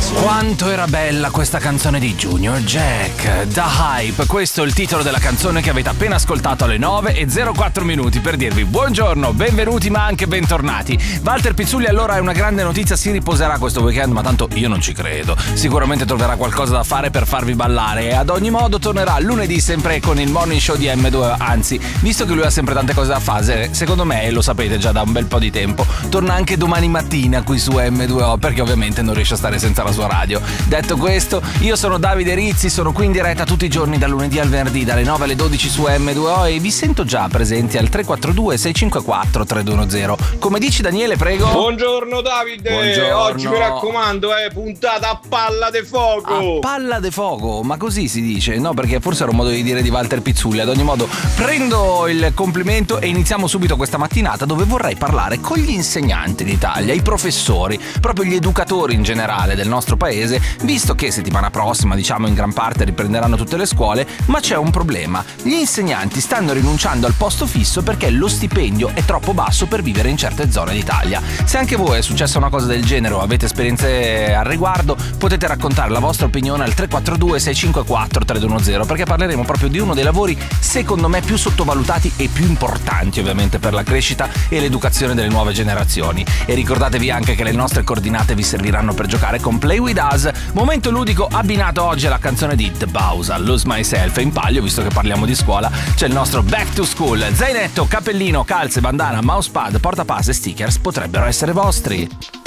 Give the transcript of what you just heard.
Quanto era bella questa canzone di Junior Jack, Da Hype. Questo è il titolo della canzone che avete appena ascoltato alle 9:04 per dirvi buongiorno, benvenuti ma anche bentornati. Walter Pizzulli allora è una grande notizia, si riposerà questo weekend, ma tanto io non ci credo. Sicuramente troverà qualcosa da fare per farvi ballare e ad ogni modo tornerà lunedì sempre con il morning show di M2, anzi, visto che lui ha sempre tante cose da fare, secondo me, e lo sapete già da un bel po' di tempo, torna anche domani mattina qui su M2O, perché ovviamente non riesce a stare senza la sua radio. Detto questo, io sono Davide Rizzi, sono qui in diretta tutti i giorni dal lunedì al venerdì dalle 9 alle 12 su M2O e vi sento già presenti al 342 654 310. Come dici Daniele, prego? Buongiorno Davide. Buongiorno. Oggi mi raccomando, puntata a palla de fuoco. A palla de fuoco, ma così si dice? No, perché forse era un modo di dire di Walter Pizzulli. Ad ogni modo prendo il complimento e iniziamo subito questa mattinata dove vorrei parlare con gli insegnanti d'Italia, i professori, proprio gli educatori in generale del nostro paese, visto che settimana prossima, diciamo, in gran parte riprenderanno tutte le scuole, ma c'è un problema. Gli insegnanti stanno rinunciando al posto fisso perché lo stipendio è troppo basso per vivere in certe zone d'Italia. Se anche voi è successa una cosa del genere o avete esperienze al riguardo, potete raccontare la vostra opinione al 342 654 310, perché parleremo proprio di uno dei lavori secondo me più sottovalutati e più importanti ovviamente per la crescita e l'educazione delle nuove generazioni. E ricordatevi anche che le nostre coordinate vi serviranno per giocare con Play With Us, momento ludico abbinato oggi alla canzone di The Bausa, Lose Myself. E in palio, visto che parliamo di scuola, c'è il nostro Back to School. Zainetto, cappellino, calze, bandana, mousepad, portapass e stickers potrebbero essere vostri.